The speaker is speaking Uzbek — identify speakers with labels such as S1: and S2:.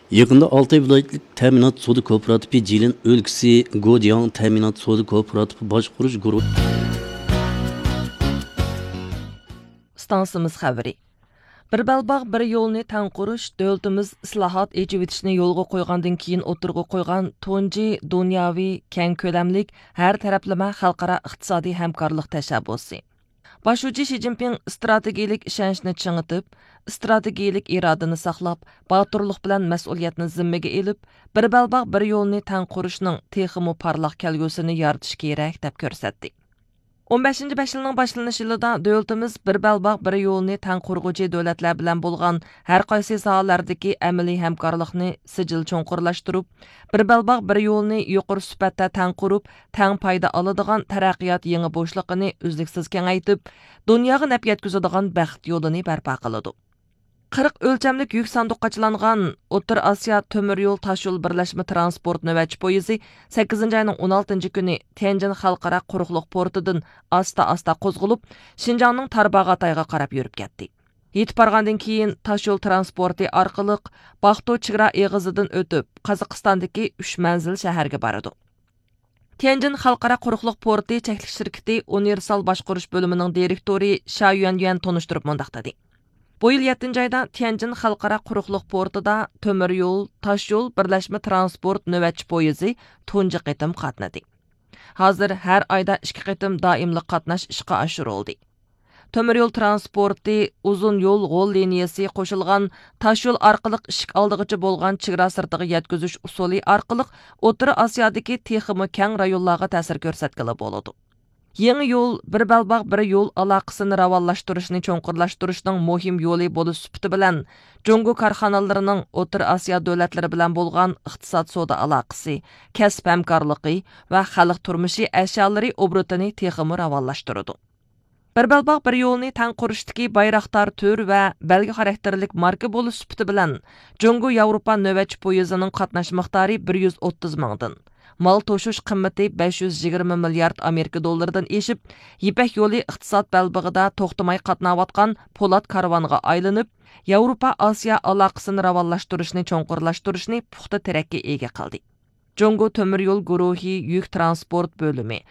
S1: Yaqında Altay viloyatlik ta'minot sudi kooperatifi Jilin o'lkasi Go'jiang ta'minot sudi kooperatifi boshqarish guruhi
S2: Stansimiz xəbəri. Bir balbaq bir yolni tən quruş dövlətimiz islahat ecivitishni yo'lga qo'ygandan keyin o'tirg'a qo'ygan tunji dunyoviy keng ko'lamlik har taraflama xalqaro iqtisodiy hamkorlik tashabbusi. Başucu Xi Jinping strategiyalik ishonchni chingitib, strategiyalik irodani saqlab, baturluq bilan mas'uliyatni zimmaga elib, bir balbaq bir yo'lni tən qurishning texmi parlaq kelgusini yaratish kerak deb ko'rsatdi. 15-5 yılının başlanış yılında dövlətimiz bir balbaq bir yo'lni tən qurğucu dövlətlər bilan bolğan hər qaysı sohalardakı əməli həmkarlıqni sijil çoğqurlaşdırıb, bir balbaq bir yo'lni yuqori sifatda tən qurub, tən payda aladigan taraqqiyot yangi bo'shliqini uzluksiz kengaytib, dunyoga naf yetkazadigan baxt yo'lini barpo qiladi. 40 o'lchamlik yük sanduq qachilangan O'rta Osiyo temir yo'l tash yo'l birlashma transport navbatchi poyezi 8 ayning 16 kuni Tianjin xalqaro quruqliq portidan asta qo'zg'alib, Xinjiangning Tarbag'atayga qarab yurib ketdi. Yetib borgandan keyin tash yo'l transporti orqali Baxtu chegara eg'izidan o'tib, Qozog'istondagi 3 manzil shaharga boradi. Tianjin xalqaro quruqliq porti cheklik shirkati Universal boshqarish bo'limining direktori Sha Yuan tonishtirib mundaq dedi. Bu yil 7 ayda Tianjin xalqaro quruqliq portida temir yo'l, tash yo'l birlashma transport navbatchi poyezi tunji qitim qatnadi. Hozir har oyda 2 qitim doimli qatnash ishga oshirildi. Temir yo'l transporti uzun yo'l g'ol liniyasi qo'shilgan tash yo'l orqali ishik oldig'icha bo'lgan chegara sirtiga yetkazish usuli orqali O'rta Osiyodagi texmi keng rayonlarga ta'sir ko'rsatgili bo'ladi. Yangi yo'l bir balbaq bir yo'l aloqasini ravonlashtirishni cho'nqurlashtirishning muhim yo'li bo'lish sifati bilan Jungo korxonalarining O'rta Osiyo davlatlari bilan bo'lgan iqtisod savdo aloqasi, kasb hamkorligi va xalq turmushi ashyolari obrotini texmi ravonlashtiradi. Bir balbaq bir yo'lni tən qurishdagi bayroqtar tur va belgi xarakterlik marka bo'lish sifati bilan Jungo Yevropa navbatchi poyezining qatnash miqdori 130 mingdan. Mal to'shish qimmati 520 milliard Amerika dollaridan eshib, Yipak yo'li iqtisod balbig'ida to'xtamay qatnayotgan Po'lat karvonga aylanib, Yevropa Osiyo aloqasini ravonlashtirishni cho'nqurlashtirishni puxta tarakka ega qildi. Jungo temir yo'l guruhi yuk transport bo'limi